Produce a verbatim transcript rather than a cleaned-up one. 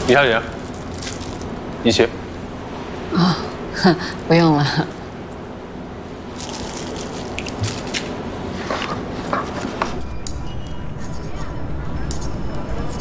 李小姐，一切。 啊，不用了。